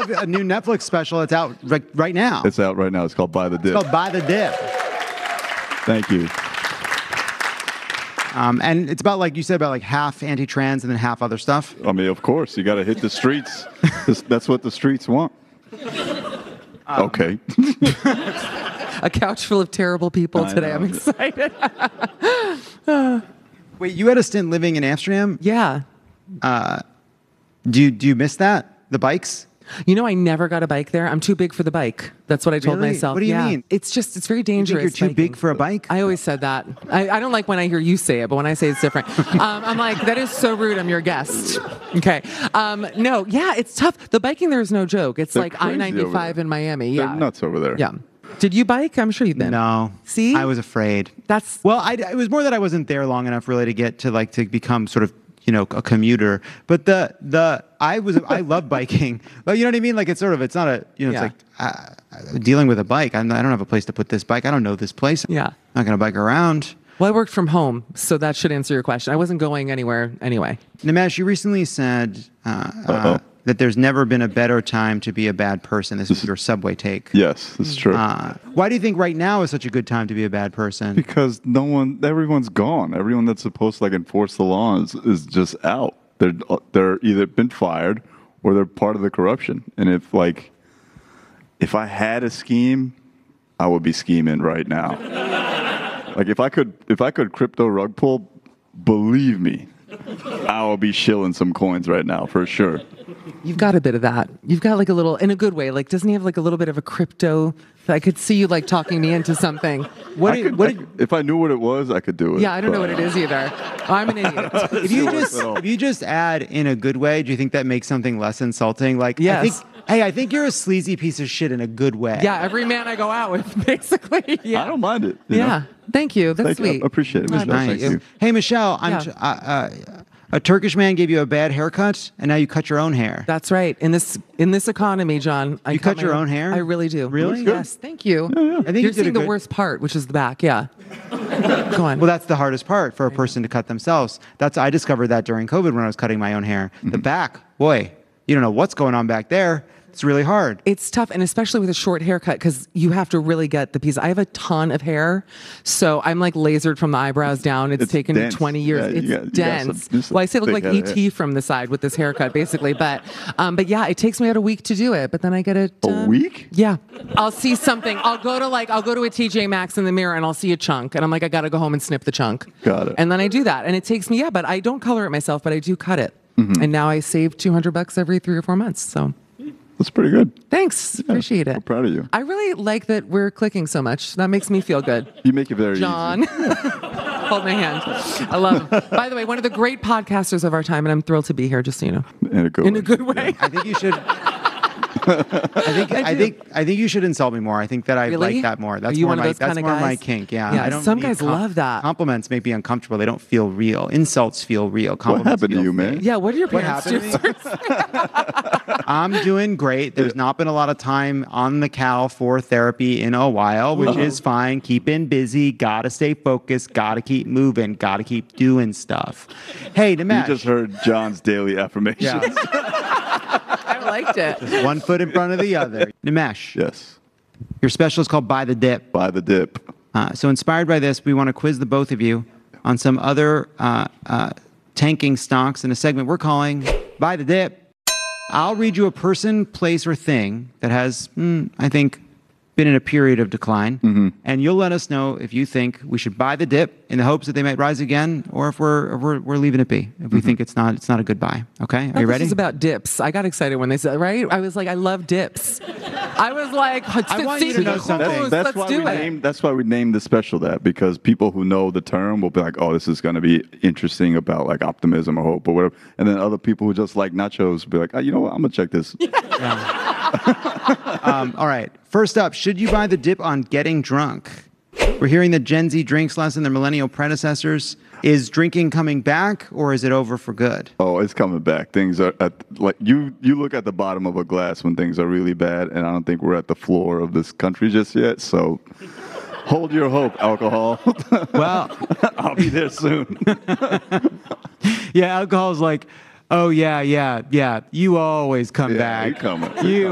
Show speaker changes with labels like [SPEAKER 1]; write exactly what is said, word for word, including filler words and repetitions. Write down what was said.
[SPEAKER 1] have a new Netflix special that's out right, right now.
[SPEAKER 2] It's out right now. It's called By the Dip.
[SPEAKER 1] It's called By the Dip.
[SPEAKER 2] Thank you.
[SPEAKER 1] Um, and it's about, like you said, about like half anti-trans and then half other stuff.
[SPEAKER 2] I mean, of course, you got to hit the streets. This, that's what the streets want. Um, okay.
[SPEAKER 3] A couch full of terrible people
[SPEAKER 2] I
[SPEAKER 3] today.
[SPEAKER 2] know.
[SPEAKER 3] I'm excited.
[SPEAKER 1] Wait, you had a stint living in Amsterdam?
[SPEAKER 3] Yeah.
[SPEAKER 1] Uh, do you do you miss that? The bikes?
[SPEAKER 3] You know, I never got a bike there. I'm too big for the bike. That's what I told
[SPEAKER 1] Really?
[SPEAKER 3] myself.
[SPEAKER 1] What do you
[SPEAKER 3] Yeah.
[SPEAKER 1] mean?
[SPEAKER 3] It's just, it's very
[SPEAKER 1] You think
[SPEAKER 3] dangerous.
[SPEAKER 1] you're too
[SPEAKER 3] biking.
[SPEAKER 1] big for a bike?
[SPEAKER 3] I always said that. I, I don't like when I hear you say it, but when I say it's different. Um, I'm like, that is so rude. I'm your guest. Okay. Um, no, yeah, it's tough. The biking there is no joke. It's
[SPEAKER 2] They're
[SPEAKER 3] like
[SPEAKER 2] crazy
[SPEAKER 3] I ninety-five
[SPEAKER 2] over
[SPEAKER 3] in Miami.
[SPEAKER 2] They're
[SPEAKER 3] Yeah.
[SPEAKER 2] nuts over there.
[SPEAKER 3] Yeah. Did you bike? I'm sure you've been.
[SPEAKER 1] No.
[SPEAKER 3] See?
[SPEAKER 1] I was afraid.
[SPEAKER 3] That's
[SPEAKER 1] Well, I, it was more that I wasn't there long enough really to get to like to become sort of, you know, a commuter. But the the I was I love biking. Well, you know what I mean? Like it's sort of it's not a you know
[SPEAKER 3] Yeah.
[SPEAKER 1] it's like uh, dealing with a bike. I'm, I don't have a place to put this bike. I don't know this place.
[SPEAKER 3] Yeah.
[SPEAKER 1] I'm not gonna bike around.
[SPEAKER 3] Well, I worked from home, so that should answer your question. I wasn't going anywhere anyway.
[SPEAKER 1] Nimesh, you recently said uh, uh,
[SPEAKER 2] Uh-oh.
[SPEAKER 1] that there's never been a better time to be a bad person. This is your Subway take.
[SPEAKER 2] Yes, it's true.
[SPEAKER 1] Uh, why do you think right now is such a good time to be a bad person?
[SPEAKER 2] Because no one, everyone's gone. Everyone that's supposed to like enforce the laws is just out. They're they're either been fired or they're part of the corruption. And if like, if I had a scheme, I would be scheming right now. Like if I could, if I could crypto rug pull, believe me, I will be shilling some coins right now for sure.
[SPEAKER 3] You've got a bit of that. You've got like a little, in a good way. Like, doesn't he have like a little bit of a crypto? I could see you like talking me into something.
[SPEAKER 1] What
[SPEAKER 2] I
[SPEAKER 1] do you,
[SPEAKER 2] could-
[SPEAKER 1] what
[SPEAKER 2] I
[SPEAKER 1] do you-
[SPEAKER 2] could- if I knew what it was, I could do it.
[SPEAKER 3] Yeah, I don't know
[SPEAKER 2] but-
[SPEAKER 3] what it is either. I'm an idiot.
[SPEAKER 1] if you
[SPEAKER 2] No,
[SPEAKER 1] just
[SPEAKER 2] no.
[SPEAKER 1] if you just add in a good way, do you think that makes something less insulting? Like, I
[SPEAKER 3] Yes.
[SPEAKER 1] think, hey, I think you're a sleazy piece of shit in a good way.
[SPEAKER 3] Yeah, every man I go out with, basically. Yeah.
[SPEAKER 2] I don't mind it. you
[SPEAKER 3] Yeah.
[SPEAKER 2] know?
[SPEAKER 3] Thank you. That's
[SPEAKER 2] Thank you. I
[SPEAKER 3] sweet.
[SPEAKER 2] appreciate it,
[SPEAKER 3] I
[SPEAKER 2] Miz Bell.
[SPEAKER 3] appreciate
[SPEAKER 2] Thank you.
[SPEAKER 1] Hey, Michelle, I'm
[SPEAKER 3] Yeah.
[SPEAKER 1] t- uh, uh, a Turkish man gave you a bad haircut, and now you cut your own hair.
[SPEAKER 3] That's right. In this in this economy, John, I
[SPEAKER 1] You cut
[SPEAKER 3] my
[SPEAKER 1] your own hair?
[SPEAKER 3] I really do.
[SPEAKER 1] Really?
[SPEAKER 2] Looks good.
[SPEAKER 3] Yes. Thank you.
[SPEAKER 1] I think you
[SPEAKER 3] You're
[SPEAKER 1] did a
[SPEAKER 3] seeing the
[SPEAKER 1] good-
[SPEAKER 3] worst part, which is the back. Yeah. Go on.
[SPEAKER 1] Well, that's the hardest part for a person to cut themselves. That's I discovered that during COVID when I was cutting my own hair. The back, boy, you don't know what's going on back there. It's really hard.
[SPEAKER 3] It's tough, and especially with a short haircut, because you have to really get the piece. I have a ton of hair, so I'm like lasered from the eyebrows down. It's,
[SPEAKER 2] It's
[SPEAKER 3] taken
[SPEAKER 2] dense.
[SPEAKER 3] twenty years.
[SPEAKER 2] Yeah, you
[SPEAKER 3] it's
[SPEAKER 2] got- you got
[SPEAKER 3] dense.
[SPEAKER 2] some- just a
[SPEAKER 3] well, I say I look
[SPEAKER 2] thick
[SPEAKER 3] like
[SPEAKER 2] head
[SPEAKER 3] E
[SPEAKER 2] of hair.
[SPEAKER 3] T from the side with this haircut, basically. But, um, but yeah, it takes me about a week to do it, but then I get it.
[SPEAKER 2] A
[SPEAKER 3] done.
[SPEAKER 2] week?
[SPEAKER 3] Yeah, I'll see something. I'll go to like I'll go to a T J Maxx in the mirror, and I'll see a chunk, and I'm like, I gotta go home and snip the chunk.
[SPEAKER 2] Got it.
[SPEAKER 3] And then I do that, and it takes me yeah, but I don't color it myself, but I do cut it.
[SPEAKER 2] Mm-hmm.
[SPEAKER 3] And now I save two hundred bucks every three or four months. So.
[SPEAKER 2] That's pretty good.
[SPEAKER 3] Thanks. Appreciate it.
[SPEAKER 2] We're proud of you.
[SPEAKER 3] I really like that we're clicking so much. That makes me feel good.
[SPEAKER 2] You make it very
[SPEAKER 3] John,
[SPEAKER 2] easy.
[SPEAKER 3] hold my hand. I love him. By the way, one of the great podcasters of our time, and I'm thrilled to be here, just so you know.
[SPEAKER 2] In a good
[SPEAKER 3] In
[SPEAKER 2] way.
[SPEAKER 3] a good way.
[SPEAKER 1] I think you should. I think I,
[SPEAKER 3] do.
[SPEAKER 1] think I think you should insult me more. I think that I
[SPEAKER 3] Really?
[SPEAKER 1] like that more. That's
[SPEAKER 3] Are you
[SPEAKER 1] more
[SPEAKER 3] one of
[SPEAKER 1] my
[SPEAKER 3] those
[SPEAKER 1] that's
[SPEAKER 3] kinda
[SPEAKER 1] more my
[SPEAKER 3] guys?
[SPEAKER 1] kink. Yeah,
[SPEAKER 3] Yeah,
[SPEAKER 1] I don't
[SPEAKER 3] some
[SPEAKER 1] need
[SPEAKER 3] guys love that.
[SPEAKER 1] Compliments make me uncomfortable. They don't feel real. Insults feel real.
[SPEAKER 2] What
[SPEAKER 1] Compliments
[SPEAKER 2] happened to
[SPEAKER 1] feel
[SPEAKER 2] you,
[SPEAKER 1] fake.
[SPEAKER 2] man?
[SPEAKER 3] Yeah, what are your
[SPEAKER 1] What
[SPEAKER 3] parents
[SPEAKER 1] happened
[SPEAKER 3] do?
[SPEAKER 1] to I'm doing great. There's not been a lot of time on the Cal for therapy in a while, which is fine. Keeping busy. Gotta stay focused. Gotta keep moving. Gotta keep doing stuff. Hey,
[SPEAKER 2] You
[SPEAKER 1] Nimesh.
[SPEAKER 2] just heard John's daily affirmations.
[SPEAKER 1] Yeah.
[SPEAKER 3] I liked it.
[SPEAKER 1] One foot in front of the other. Nimesh,
[SPEAKER 2] Yes.
[SPEAKER 1] your special is called Buy the Dip.
[SPEAKER 2] By the dip.
[SPEAKER 1] Uh, so inspired by this, we want to quiz the both of you on some other uh, uh, tanking stocks in a segment we're calling Buy the Dip. I'll read you a person, place, or thing that has, mm, I think, been in a period of decline.
[SPEAKER 2] Mm-hmm.
[SPEAKER 1] And you'll let us know if you think we should buy the dip in the hopes that they might rise again, or if we're if we're, we're leaving it be. If we think it's not it's not a good buy. Okay, are you ready?
[SPEAKER 3] This is about dips. I got excited when they said, right? I was like, I love dips. I was like,
[SPEAKER 1] I want you to know something.
[SPEAKER 2] That's, that's
[SPEAKER 3] Let's
[SPEAKER 2] why
[SPEAKER 3] do
[SPEAKER 2] we
[SPEAKER 3] it.
[SPEAKER 2] named. That's why we named the special that, because people who know the term will be like, "Oh, this is going to be interesting about like optimism or hope or whatever," and then other people who just like nachos will be like, oh, "You know what? I'm gonna check this."
[SPEAKER 1] Um, all right. First up, should you buy the dip on getting drunk? We're hearing that Gen Z drinks less than their millennial predecessors. Is drinking coming back, or is it over for good?
[SPEAKER 2] Oh, it's coming back. Things are at like you. You look at the bottom of a glass when things are really bad, and I don't think we're at the floor of this country just yet. So, hold your hope, alcohol.
[SPEAKER 1] Well,
[SPEAKER 2] I'll be there soon.
[SPEAKER 1] yeah, alcohol's like, oh yeah, yeah, yeah. You always come
[SPEAKER 2] Yeah,
[SPEAKER 1] back.
[SPEAKER 2] you coming.
[SPEAKER 1] You